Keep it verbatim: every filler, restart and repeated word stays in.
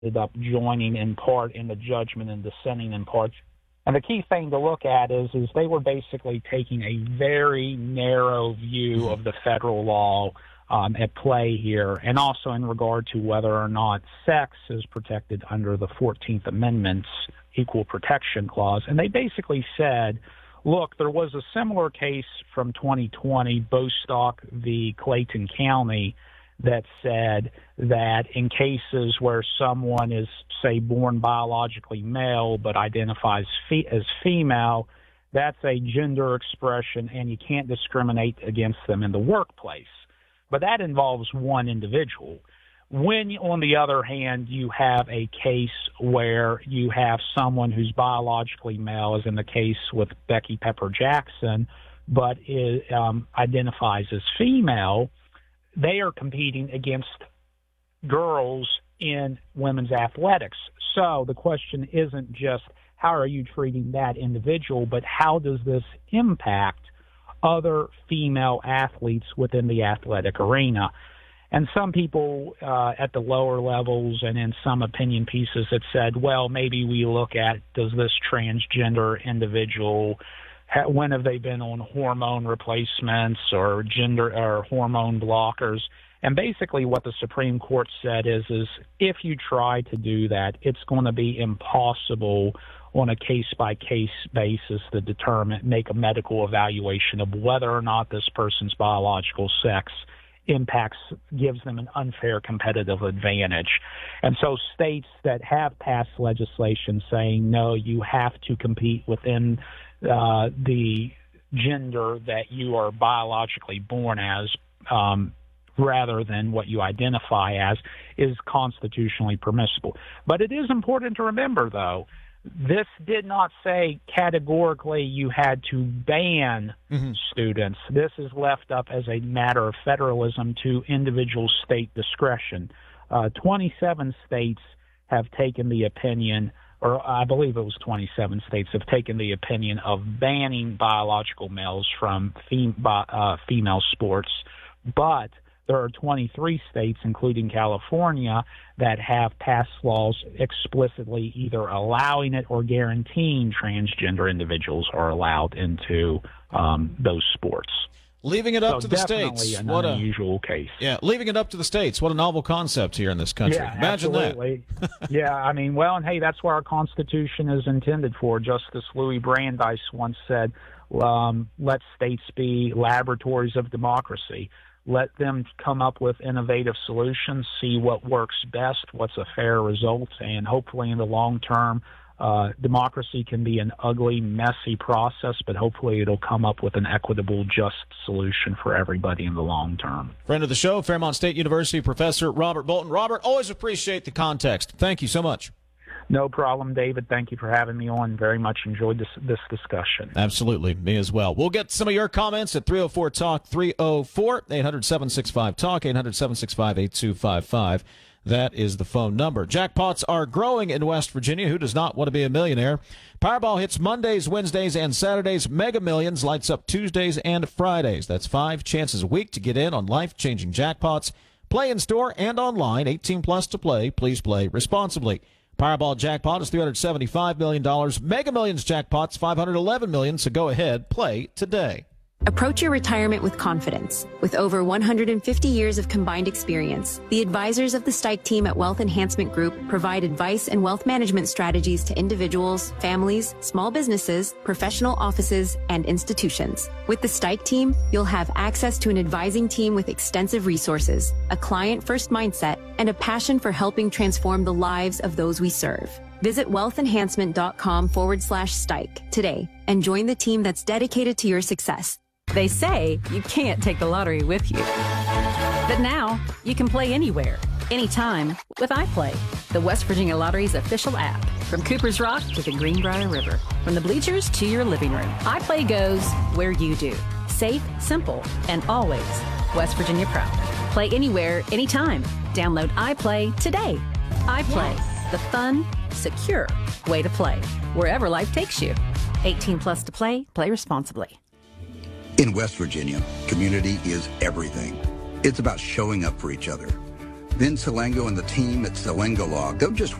ended up joining in part in the judgment and dissenting in part. And the key thing to look at is, is they were basically taking a very narrow view of the federal law um, at play here, and also in regard to whether or not sex is protected under the fourteenth Amendment's Equal Protection Clause. And they basically said, look, there was a similar case from twenty twenty, Bostock v. Clayton County, that said that in cases where someone is, say, born biologically male but identifies fe- as female, that's a gender expression and you can't discriminate against them in the workplace. But that involves one individual. When, on the other hand, you have a case where you have someone who's biologically male, as in the case with Becky Pepper Jackson, but is, um, identifies as female, they are competing against girls in women's athletics. So the question isn't just how are you treating that individual, but how does this impact other female athletes within the athletic arena? And some people uh, at the lower levels and in some opinion pieces have said, well, maybe we look at, does this transgender individual, when have they been on hormone replacements or gender or hormone blockers? And basically what the Supreme Court said is, is if you try to do that, it's going to be impossible on a case-by-case basis to determine, make a medical evaluation of whether or not this person's biological sex impacts, gives them an unfair competitive advantage. And so states that have passed legislation saying, no, you have to compete within uh, the gender that you are biologically born as, um, rather than what you identify as, is constitutionally permissible. But it is important to remember, though, this did not say categorically you had to ban mm-hmm. students. This is left up as a matter of federalism to individual state discretion. Uh, twenty-seven states have taken the opinion, or I believe it was twenty-seven states have taken the opinion of banning biological males from fem- uh, female sports, but there are twenty-three states, including California, that have passed laws explicitly either allowing it or guaranteeing transgender individuals are allowed into um, those sports. Leaving it up so to the states. An what unusual a, case. Yeah, leaving it up to the states. What a novel concept here in this country. Yeah, Imagine absolutely. that. Yeah, I mean, well, and hey, that's what our Constitution is intended for. Justice Louis Brandeis once said, um, let states be laboratories of democracy. Let them come up with innovative solutions, see what works best, what's a fair result, and hopefully in the long term, uh, democracy can be an ugly, messy process, but hopefully it'll come up with an equitable, just solution for everybody in the long term. Friend of the show, Fairmont State University professor Robert Bolton. Robert, always appreciate the context. Thank you so much. No problem, David. Thank you for having me on. Very much enjoyed this this discussion. Absolutely. Me as well. We'll get some of your comments at three oh four talk, three oh four, eight hundred, seven six five, talk, eight hundred, seven six five, eight two five five. That is the phone number. Jackpots are growing in West Virginia. Who does not want to be a millionaire? Powerball hits Mondays, Wednesdays, and Saturdays. Mega Millions lights up Tuesdays and Fridays. That's five chances a week to get in on life-changing jackpots. Play in store and online. eighteen plus to play. Please play responsibly. Powerball jackpot is three hundred seventy-five million dollars. Mega Millions jackpot's five hundred eleven million dollars, so go ahead, play today. Approach your retirement with confidence. With over one hundred fifty years of combined experience, the advisors of the Stike team at Wealth Enhancement Group provide advice and wealth management strategies to individuals, families, small businesses, professional offices, and institutions. With the Stike team, you'll have access to an advising team with extensive resources, a client-first mindset, and a passion for helping transform the lives of those we serve. Visit wealthenhancement.com forward slash Stike today and join the team that's dedicated to your success. They say you can't take the lottery with you. But now, you can play anywhere, anytime with iPlay, the West Virginia Lottery's official app. From Cooper's Rock to the Greenbrier River, from the bleachers to your living room, iPlay goes where you do. Safe, simple, and always West Virginia proud. Play anywhere, anytime. Download iPlay today. iPlay, yes. The fun, secure way to play, wherever life takes you. eighteen plus to play, play responsibly. In West Virginia, community is everything. It's about showing up for each other. Vin Salengo and the team at Salengo Law, they'll just